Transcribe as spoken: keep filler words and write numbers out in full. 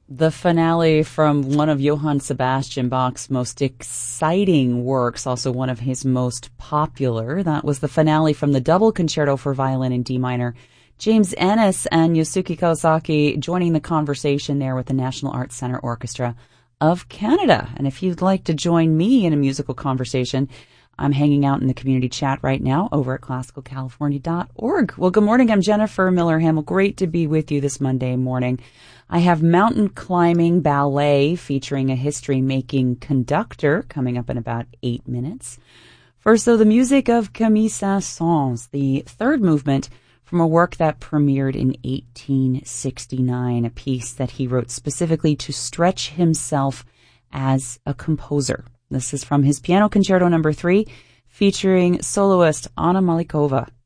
the finale from one of Johann Sebastian Bach's most exciting works, also one of his most popular. That was the finale from the Double Concerto for Violin in D minor. James Ennis and Yosuke Kawasaki joining the conversation there with the National Arts Centre Orchestra of Canada. And if you'd like to join me in a musical conversation, I'm hanging out in the community chat right now over at classical california dot org. Well, good morning. I'm Jennifer Miller-Hamill. Great to be with you this Monday morning. I have Mountain Climbing Ballet featuring a history-making conductor coming up in about eight minutes. First, though, the music of Camille Saint-Saëns, the third movement from a work that premiered in eighteen sixty-nine, a piece that he wrote specifically to stretch himself as a composer. This is from his Piano Concerto number three, featuring soloist Anna Malikova.